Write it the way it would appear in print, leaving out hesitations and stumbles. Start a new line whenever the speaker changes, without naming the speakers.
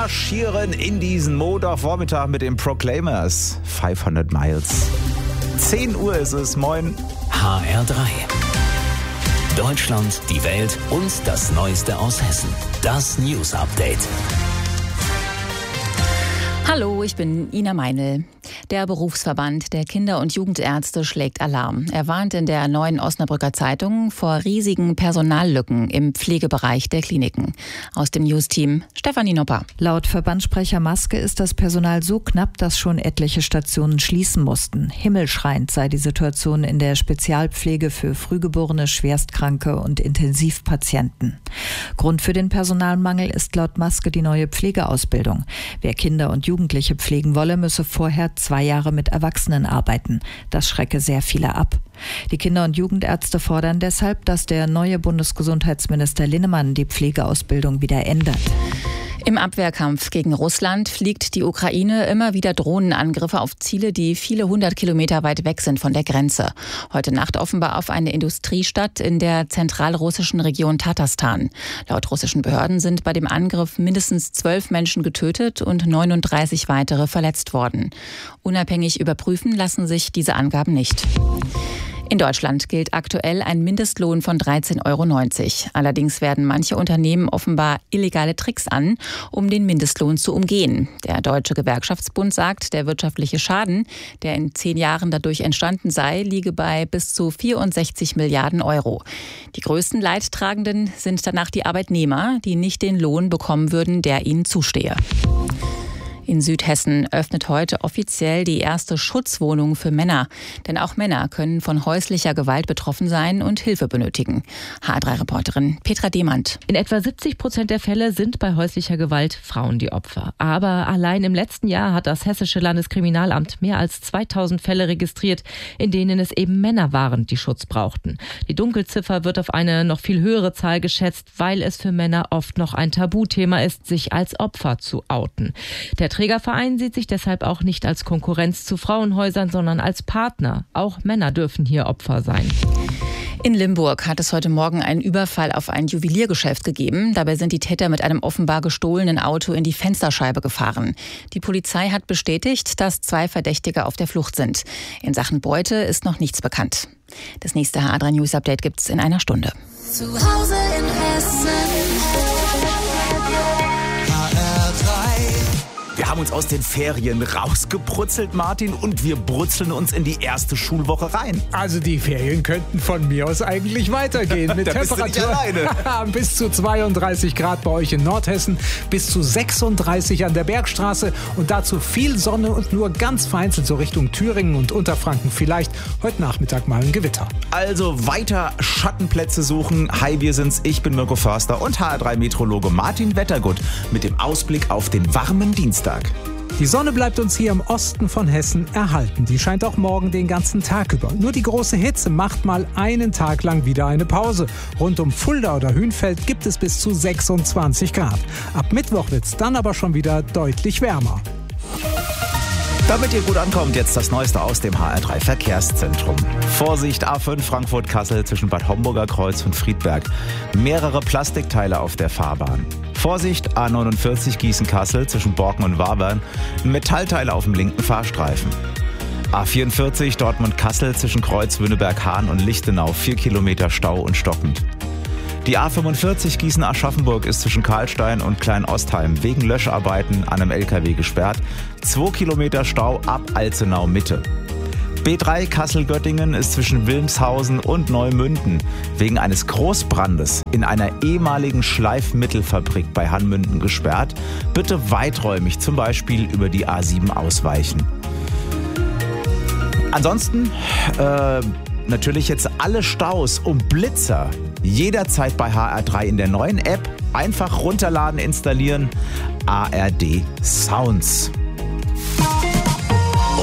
marschieren in diesen Montagvormittag mit den Proclaimers. 500 Miles. 10 Uhr ist es. Moin.
HR3. Deutschland, die Welt und das Neueste aus Hessen. Das News Update.
Hallo, ich bin Ina Meinl. Der Berufsverband der Kinder- und Jugendärzte schlägt Alarm. Er warnt in der Neuen Osnabrücker Zeitung vor riesigen Personallücken im Pflegebereich der Kliniken. Aus dem News-Team Stefanie Nopper.
Laut Verbandssprecher Maske ist das Personal so knapp, dass schon etliche Stationen schließen mussten. Himmelschreiend sei die Situation in der Spezialpflege für Frühgeborene, Schwerstkranke und Intensivpatienten. Grund für den Personalmangel ist laut Maske die neue Pflegeausbildung. Wer Kinder und Jugendliche pflegen wolle, müsse vorher 2 Jahre mit Erwachsenen arbeiten. Das schrecke sehr viele ab. Die Kinder- und Jugendärzte fordern deshalb, dass der neue Bundesgesundheitsminister Linnemann die Pflegeausbildung wieder ändert.
Im Abwehrkampf gegen Russland fliegt die Ukraine immer wieder Drohnenangriffe auf Ziele, die viele 100 Kilometer weit weg sind von der Grenze. Heute Nacht offenbar auf eine Industriestadt in der zentralrussischen Region Tatarstan. Laut russischen Behörden sind bei dem Angriff mindestens 12 Menschen getötet und 39 weitere verletzt worden. Unabhängig überprüfen lassen sich diese Angaben nicht. In Deutschland gilt aktuell ein Mindestlohn von 13,90 €. Allerdings werden manche Unternehmen offenbar illegale Tricks an, um den Mindestlohn zu umgehen. Der Deutsche Gewerkschaftsbund sagt, der wirtschaftliche Schaden, der in 10 Jahren dadurch entstanden sei, liege bei bis zu 64 Milliarden €. Die größten Leidtragenden sind danach die Arbeitnehmer, die nicht den Lohn bekommen würden, der ihnen zustehe. In Südhessen öffnet heute offiziell die erste Schutzwohnung für Männer. Denn auch Männer können von häuslicher Gewalt betroffen sein und Hilfe benötigen. HR3-Reporterin Petra Demand.
In etwa 70% der Fälle sind bei häuslicher Gewalt Frauen die Opfer. Aber allein im letzten Jahr hat das Hessische Landeskriminalamt mehr als 2000 Fälle registriert, in denen es eben Männer waren, die Schutz brauchten. Die Dunkelziffer wird auf eine noch viel höhere Zahl geschätzt, weil es für Männer oft noch ein Tabuthema ist, sich als Opfer zu outen. Der Trägerverein sieht sich deshalb auch nicht als Konkurrenz zu Frauenhäusern, sondern als Partner. Auch Männer dürfen hier Opfer sein.
In Limburg hat es heute Morgen einen Überfall auf ein Juweliergeschäft gegeben. Dabei sind die Täter mit einem offenbar gestohlenen Auto in die Fensterscheibe gefahren. Die Polizei hat bestätigt, dass 2 Verdächtige auf der Flucht sind. In Sachen Beute ist noch nichts bekannt. Das nächste HR3 News Update gibt's in einer Stunde.
Zu Hause in Hessen.
Wir haben uns aus den Ferien rausgebrutzelt, Martin, und wir brutzeln uns in die erste Schulwoche rein.
Also die Ferien könnten von mir aus eigentlich weitergehen. Mit
Da bist du nicht alleine.
Bis zu 32 Grad bei euch in Nordhessen, bis zu 36 an der Bergstraße und dazu viel Sonne und nur ganz vereinzelt so Richtung Thüringen und Unterfranken vielleicht heute Nachmittag mal ein Gewitter.
Also weiter Schattenplätze suchen. Hi, wir sind's. Ich bin Mirko Förster und HR3-Meteorologe Martin Wettergut mit dem Ausblick auf den warmen Dienstag.
Die Sonne bleibt uns hier im Osten von Hessen erhalten. Die scheint auch morgen den ganzen Tag über. Nur die große Hitze macht mal einen Tag lang wieder eine Pause. Rund um Fulda oder Hünfeld gibt es bis zu 26 Grad. Ab Mittwoch wird's dann aber schon wieder deutlich wärmer.
Damit ihr gut ankommt, jetzt das Neueste aus dem HR3 Verkehrszentrum. Vorsicht, A5 Frankfurt-Kassel zwischen Bad Homburger Kreuz und Friedberg. Mehrere Plastikteile auf der Fahrbahn. Vorsicht, A49 Gießen-Kassel zwischen Borken und Wabern. Metallteile auf dem linken Fahrstreifen. A44 Dortmund-Kassel zwischen Kreuz, Wünneberg-Hahn und Lichtenau. 4 Kilometer Stau und stockend. Die A45 Gießen-Aschaffenburg ist zwischen Karlstein und Klein-Ostheim wegen Löscharbeiten an einem LKW gesperrt. 2 Kilometer Stau ab Alzenau Mitte. B3 Kassel-Göttingen ist zwischen Wilmshausen und Neumünden wegen eines Großbrandes in einer ehemaligen Schleifmittelfabrik bei Hanmünden gesperrt. Bitte weiträumig, zum Beispiel über die A7 ausweichen. Ansonsten natürlich jetzt alle Staus und Blitzer jederzeit bei HR3 in der neuen App. Einfach runterladen, installieren. ARD Sounds.